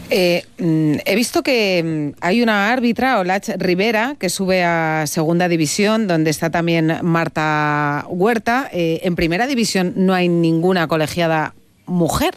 He visto que hay una árbitra, Olach Rivera, que sube a segunda división, donde está también Marta Huerta. En primera división no hay ninguna colegiada mujer.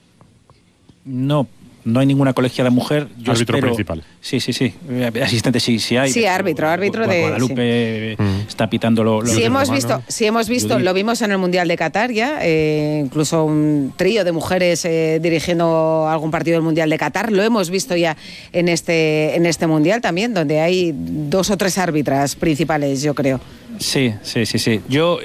No hay ninguna colegiada mujer. Yo árbitro principal. Sí. Asistente sí hay. Sí, árbitro de... Guadalupe está pitando lo sí, hemos visto, lo vimos en el Mundial de Qatar ya, incluso un trío de mujeres dirigiendo algún partido del Mundial de Qatar. Lo hemos visto ya en este Mundial también, donde hay 2 o 3 árbitras principales, yo creo. Sí. Yo,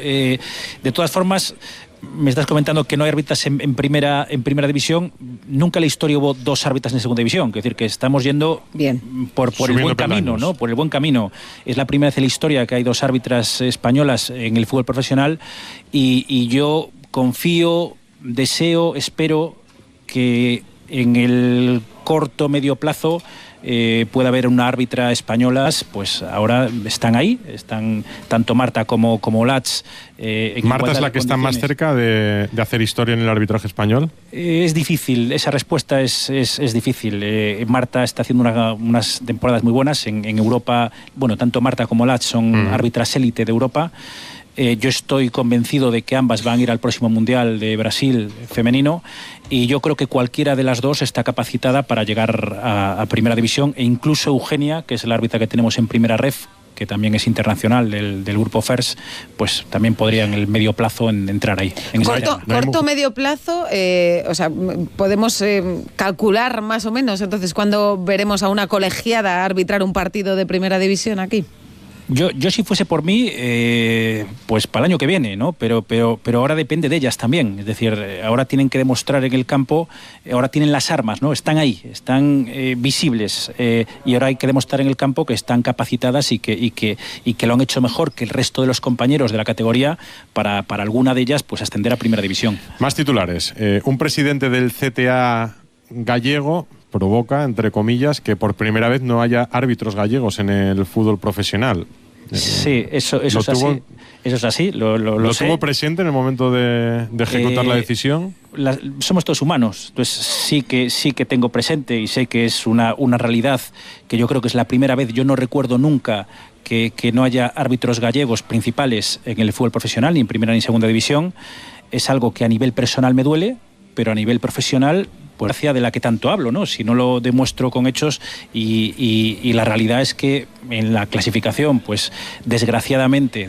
de todas formas... Me estás comentando que no hay árbitras en primera división. Nunca en la historia hubo 2 árbitras en segunda división. Es decir, que estamos yendo por el buen camino, ¿no? Por el buen camino. Es la primera vez en la historia que hay 2 árbitras españolas en el fútbol profesional y yo confío, deseo, espero que en el corto, medio plazo puede haber una árbitra española. Pues ahora están ahí, están tanto Marta como Olach. ¿Marta es la que está más cerca de hacer historia en el arbitraje español? Es difícil, esa respuesta es difícil. Marta está haciendo unas temporadas muy buenas en Europa. Bueno, tanto Marta como Olach son árbitras élite de Europa. Yo estoy convencido de que ambas van a ir al próximo Mundial de Brasil femenino y yo creo que cualquiera de las 2 está capacitada para llegar a primera división, e incluso Eugenia, que es la árbitra que tenemos en primera ref, que también es internacional del grupo FERS, pues también podría en el medio plazo entrar ahí. Corto medio plazo, o sea, podemos calcular más o menos entonces cuándo veremos a una colegiada arbitrar un partido de primera división aquí. Yo si fuese por mí, pues para el año que viene, ¿no? Pero ahora depende de ellas también. Es decir, ahora tienen que demostrar en el campo, ahora tienen las armas, ¿no? Están ahí, están visibles, y ahora hay que demostrar en el campo que están capacitadas y que lo han hecho mejor que el resto de los compañeros de la categoría para alguna de ellas pues ascender a primera división. Más titulares. Un presidente del CTA gallego provoca, entre comillas, que por primera vez no haya árbitros gallegos en el fútbol profesional. Sí, eso es así. Eso es así, lo sé. ¿Tuvo presente en el momento de ejecutar la decisión? Somos todos humanos, entonces sí que tengo presente y sé que es una realidad que yo creo que es la primera vez. Yo no recuerdo nunca que no haya árbitros gallegos principales en el fútbol profesional, ni en primera ni en segunda división. Es algo que a nivel personal me duele, pero a nivel profesional, pues gracia de la que tanto hablo, ¿no? Si no lo demuestro con hechos, y la realidad es que en la clasificación, pues desgraciadamente,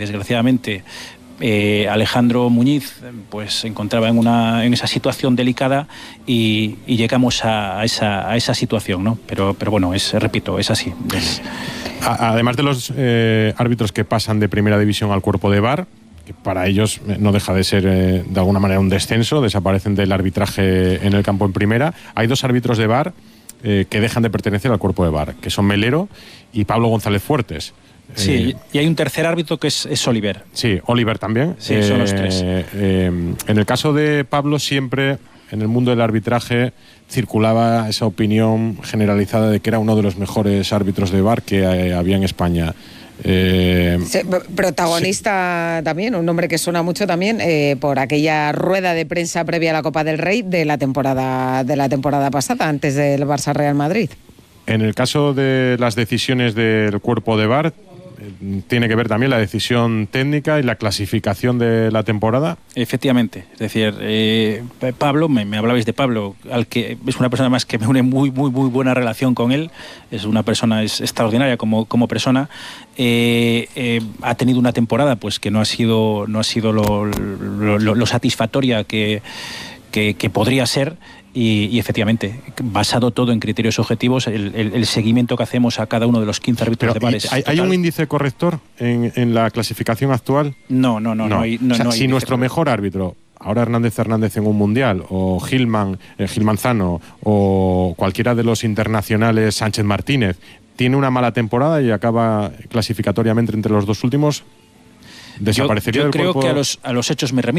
Alejandro Muñiz pues se encontraba en esa situación delicada y llegamos a esa situación, ¿no? Pero bueno, repito, es así. Además de los árbitros que pasan de primera división al cuerpo de VAR, que para ellos no deja de ser de alguna manera un descenso, desaparecen del arbitraje en el campo en primera, hay 2 árbitros de VAR que dejan de pertenecer al cuerpo de VAR, que son Melero y Pablo González Fuertes. Sí, y hay un tercer árbitro que es Oliver. Sí, Oliver también. Sí, son los 3. En el caso de Pablo, siempre en el mundo del arbitraje circulaba esa opinión generalizada de que era uno de los mejores árbitros de VAR que había en España. Protagonista también, un nombre que suena mucho también por aquella rueda de prensa previa a la Copa del Rey de la temporada pasada, antes del Barça Real Madrid. En el caso de las decisiones del cuerpo de VAR, tiene que ver también la decisión técnica y la clasificación de la temporada. Efectivamente, es decir, Pablo, me hablabais de Pablo, al que es una persona más que me une muy buena relación con él. Es una persona extraordinaria como persona. Ha tenido una temporada pues que no ha sido lo satisfactoria que podría ser. Y efectivamente, basado todo en criterios objetivos, el seguimiento que hacemos a cada uno de los 15 árbitros de VAR es total. ¿Hay un índice corrector en la clasificación actual? No hay si nuestro mejor árbitro, ahora Hernández en un mundial, o Gil Manzano, o cualquiera de los internacionales, Sánchez Martínez, tiene una mala temporada y acaba clasificatoriamente entre los 2 últimos, desaparecería yo del creo cuerpo. Que a los hechos me remito.